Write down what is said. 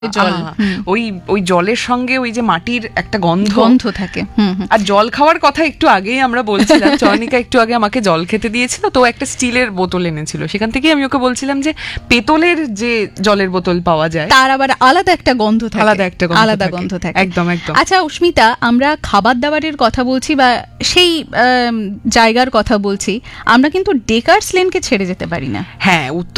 জল, ওই ওই জলের সঙ্গে ওই যে মাটির একটা গন্ধ গন্ধ থাকে। আর জল খাওয়ার কথা একটু আগেই আমরা বলছিলাম, চয়নিকা একটু আগে আমাকে জল খেতে দিয়েছিল, তো একটা স্টিলের বোতল এনেছিল, সেখান থেকে আমি ওকে বলছিলাম যে পেতলের যে জলের বোতল পাওয়া যায় তার আবার আলাদা একটা গন্ধ থাকে, আলাদা গন্ধ থাকে। একদম একদম। আচ্ছা অস্মিতা, আমরা খাবার দাবারের কথা বলছি বা সেই জায়গার কথা বলছি, আমরা কিন্তু ডেকার্স লেনকে ছেড়ে যেতে পারি না। হ্যাঁ,